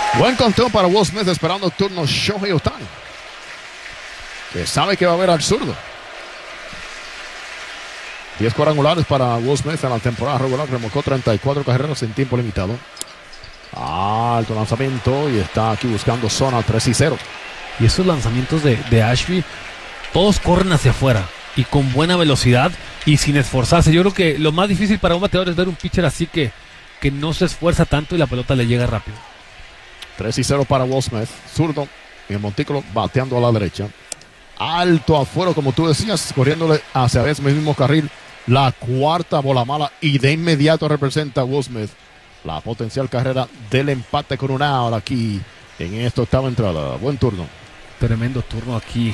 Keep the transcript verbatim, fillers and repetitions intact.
Buen conteo para Will Smith esperando el turno Shohei Ohtani, que sabe que va a ver al zurdo. diez cuadrangulares para Will Smith en la temporada regular. Remolcó treinta y cuatro carreras en tiempo limitado. Alto lanzamiento y está aquí buscando zona tres y cero. Y esos lanzamientos de, de Ashby, todos corren hacia afuera y con buena velocidad y sin esforzarse. Yo creo que lo más difícil para un bateador es ver un pitcher así que, que no se esfuerza tanto y la pelota le llega rápido. tres y cero para Will Smith. Zurdo en el montículo bateando a la derecha. Alto afuera, como tú decías, corriéndole hacia ese mismo carril. La cuarta bola mala y de inmediato representa a Will Smith la potencial carrera del empate con un out aquí en esta octava entrada. Buen turno. Tremendo turno aquí